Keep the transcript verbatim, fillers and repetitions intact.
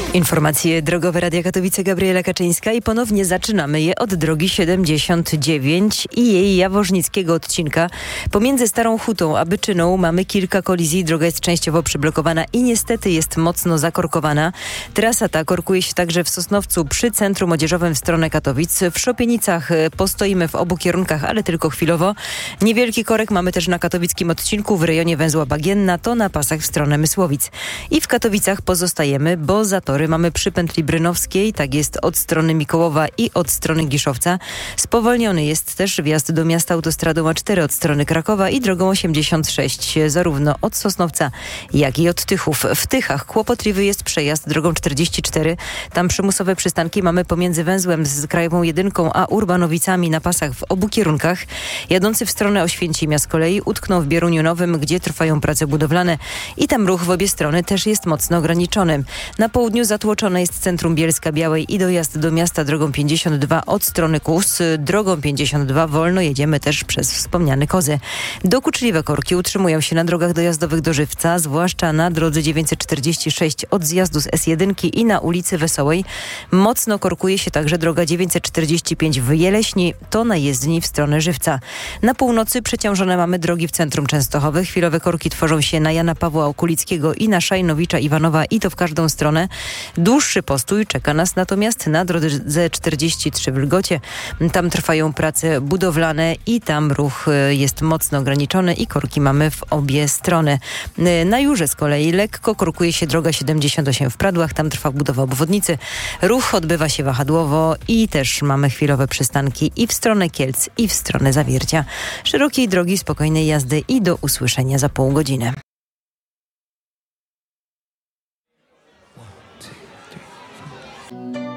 Informacje drogowe Radia Katowice, Gabriela Kaczyńska i ponownie zaczynamy je od drogi siedemdziesiąt dziewięć i jej jaworznickiego odcinka. Pomiędzy Starą Hutą a Byczyną mamy kilka kolizji. Droga jest częściowo przyblokowana i niestety jest mocno zakorkowana. Trasa ta korkuje się także w Sosnowcu przy Centrum Młodzieżowym w stronę Katowic. W Szopienicach postoimy w obu kierunkach, ale tylko chwilowo. Niewielki korek mamy też na katowickim odcinku w rejonie węzła Bagienna, to na pasach w stronę Mysłowic. I w Katowicach pozostajemy, bo zatory mamy przy pętli Brynowskiej, tak jest od strony Mikołowa i od strony Giszowca. Spowolniony jest też wjazd do miasta autostradą A cztery od strony Krakowa i drogą osiemdziesiąt sześć, zarówno od Sosnowca, jak i od Tychów. W Tychach kłopotliwy jest przejazd drogą czterdzieści cztery. Tam przymusowe przystanki mamy pomiędzy węzłem z Krajową Jedynką a Urbanowicami na pasach w obu kierunkach. Jadący w stronę Oświęcimia z kolei utkną w Bieruniu Nowym, gdzie trwają prace budowlane i tam ruch w obie strony też jest mocno ograniczony. Na południu zatłoczone jest centrum Bielska-Białej i dojazd do miasta drogą pięćdziesiąt dwa od strony Kóz. Drogą pięćdziesiąt dwa wolno jedziemy też przez wspomniane Kozy. Dokuczliwe korki utrzymują się na drogach dojazdowych do Żywca, zwłaszcza na drodze dziewięćset czterdzieści sześć od zjazdu z S jeden i na ulicy Wesołej. Mocno korkuje się także droga dziewięćset czterdzieści pięć w Jeleśni, to na jezdni w stronę Żywca. Na północy przeciążone mamy drogi w centrum Częstochowy. Chwilowe korki tworzą się na Jana Pawła Okulickiego i na Szajnowicza Iwanowa i to w każdą stronę. Dłuższy postój czeka nas natomiast na drodze czterdzieści trzy w Lgocie. Tam trwają prace budowlane i tam ruch jest mocno ograniczony i korki mamy w obie strony. Na Jurze z kolei lekko korkuje się droga siedemdziesiąt osiem w Pradłach. Tam trwa budowa obwodnicy. Ruch odbywa się wahadłowo i też mamy chwilowe przystanki i w stronę Kielc, i w stronę Zawiercia. Szerokiej drogi, spokojnej jazdy i do usłyszenia za pół godziny.